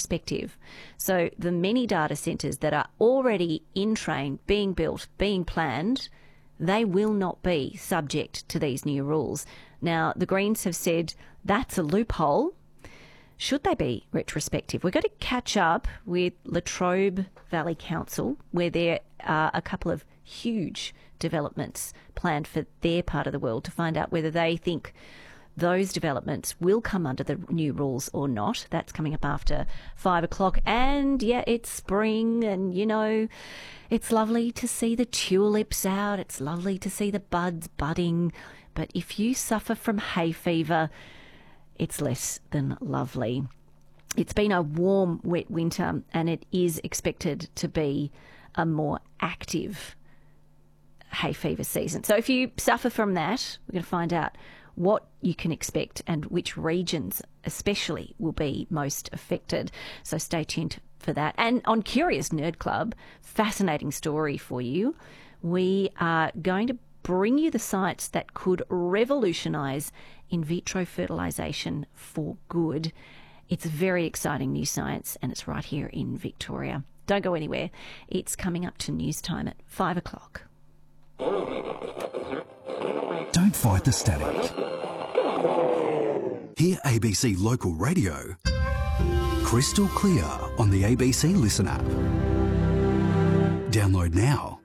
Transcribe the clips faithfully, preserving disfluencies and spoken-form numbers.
retrospective. So the many data centres that are already in train, being built, being planned, they will not be subject to these new rules. Now, the Greens have said that's a loophole. Should they be retrospective? We're going to catch up with Latrobe Valley Council, where there are a couple of huge developments planned for their part of the world, to find out whether they think those developments will come under the new rules or not. That's coming up after five o'clock. And yeah, it's spring, and you know, it's lovely to see the tulips out. It's lovely to see the buds budding. But if you suffer from hay fever, it's less than lovely. It's been a warm, wet winter, and it is expected to be a more active hay fever season. So if you suffer from that, we're going to find out what you can expect and which regions especially will be most affected. So stay tuned for that. And on Curious Nerd Club, fascinating story for you. We are going to bring you the science that could revolutionise in vitro fertilisation for good. It's very exciting new science, and it's right here in Victoria. Don't go anywhere. It's coming up to news time at five o'clock. Don't fight the static. Hear A B C Local Radio crystal clear on the A B C Listen app. Download now.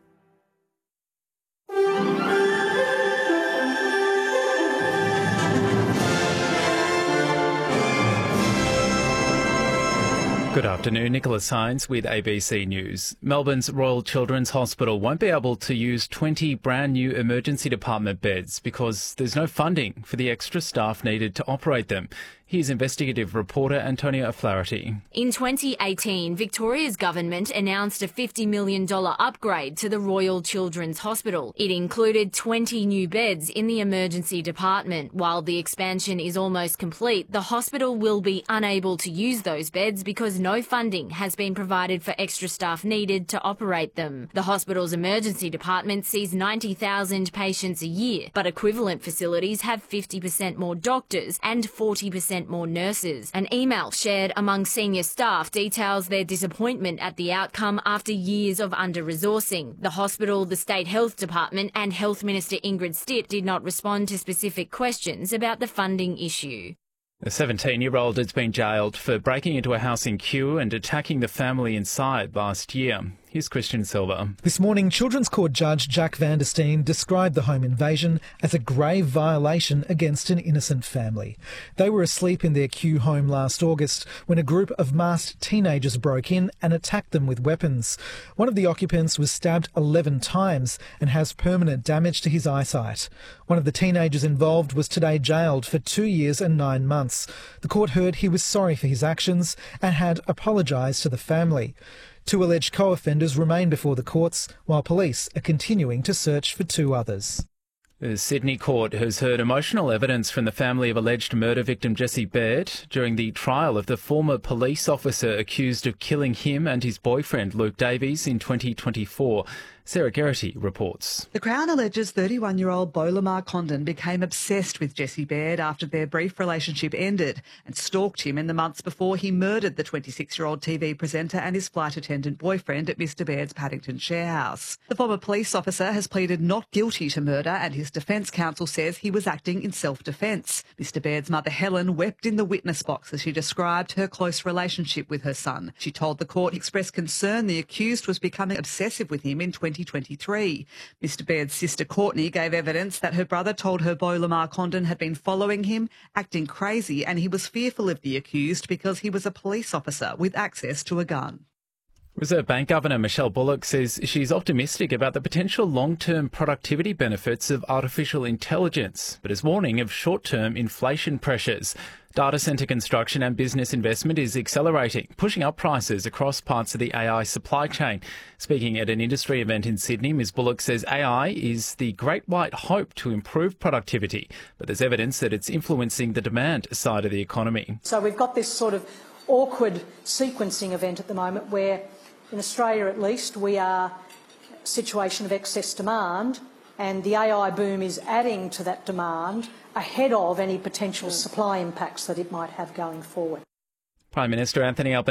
Good afternoon, Nicholas Hines with A B C News. Melbourne's Royal Children's Hospital won't be able to use twenty brand new emergency department beds because there's no funding for the extra staff needed to operate them. Here's investigative reporter Antonia O'Flaherty. In twenty eighteen, Victoria's government announced a fifty million dollars upgrade to the Royal Children's Hospital. It included twenty new beds in the emergency department. While the expansion is almost complete, the hospital will be unable to use those beds because no funding has been provided for extra staff needed to operate them. The hospital's emergency department sees ninety thousand patients a year, but equivalent facilities have fifty percent more doctors and forty percent more nurses. An email shared among senior staff details their disappointment at the outcome after years of under-resourcing. The hospital, the State Health Department and Health Minister Ingrid Stitt did not respond to specific questions about the funding issue. A seventeen-year-old has been jailed for breaking into a house in Kew and attacking the family inside last year. Here's Christian Silva. This morning, Children's Court Judge Jack Van der Steen described the home invasion as a grave violation against an innocent family. They were asleep in their Kew home last August when a group of masked teenagers broke in and attacked them with weapons. One of the occupants was stabbed eleven times and has permanent damage to his eyesight. One of the teenagers involved was today jailed for two years and nine months. The court heard he was sorry for his actions and had apologised to the family. Two alleged co-offenders remain before the courts, while police are continuing to search for two others. The Sydney court has heard emotional evidence from the family of alleged murder victim Jesse Baird during the trial of the former police officer accused of killing him and his boyfriend Luke Davies in twenty twenty-four. Sarah Geraghty reports. The Crown alleges thirty-one-year-old Beau Lamar Condon became obsessed with Jesse Baird after their brief relationship ended and stalked him in the months before he murdered the twenty-six-year-old T V presenter and his flight attendant boyfriend at Mr Baird's Paddington share house. The former police officer has pleaded not guilty to murder, and his defence counsel says he was acting in self-defence. Mr Baird's mother Helen wept in the witness box as she described her close relationship with her son. She told the court he expressed concern the accused was becoming obsessive with him in twenty twenty-three. Mr Baird's sister Courtney gave evidence that her brother told her Beau Lamar Condon had been following him, acting crazy, and he was fearful of the accused because he was a police officer with access to a gun. Reserve Bank Governor Michelle Bullock says she's optimistic about the potential long-term productivity benefits of artificial intelligence, but is warning of short-term inflation pressures. Data centre construction and business investment is accelerating, pushing up prices across parts of the A I supply chain. Speaking at an industry event in Sydney, Miz Bullock says A I is the great white hope to improve productivity, but there's evidence that it's influencing the demand side of the economy. So we've got this sort of awkward sequencing event at the moment where, in Australia at least, we are in a situation of excess demand, and the A I boom is adding to that demand ahead of any potential supply impacts that it might have going forward. Prime Minister Anthony Albanese